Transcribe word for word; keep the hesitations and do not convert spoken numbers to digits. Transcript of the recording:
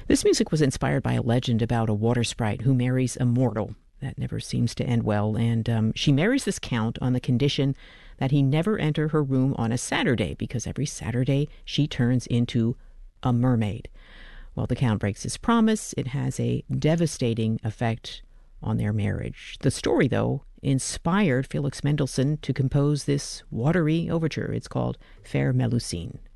This music was inspired by a legend about a water sprite who marries a mortal. That never seems to end well, and um, she marries this count on the condition that he never enter her room on a Saturday, because every Saturday she turns into a mermaid. Well, the count breaks his promise. It has a devastating effect on their marriage. The story, though, inspired Felix Mendelssohn to compose this watery overture. It's called Fair Melusine.